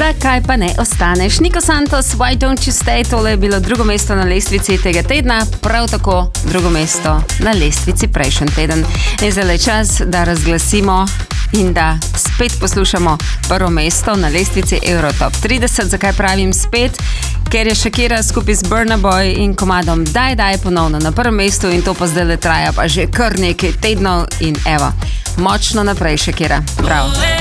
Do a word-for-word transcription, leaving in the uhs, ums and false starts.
Zakaj pa ne ostaneš? Nico Santos, Why Don't You Stay, tole je bilo drugo mesto na lestvici tega tedna, prav tako drugo mesto na lestvici prejšnji teden. In zdaj je čas, da razglasimo in da spet poslušamo prvo mesto na lestvici Eurotop trideset. Zakaj pravim spet? Ker je Shakira skupaj z Burna Boy in komadom Daj Daj ponovno na prvem mestu in to pa zdaj le traja pa že kar nekaj tednov in evo, močno naprej Shakira, bravo.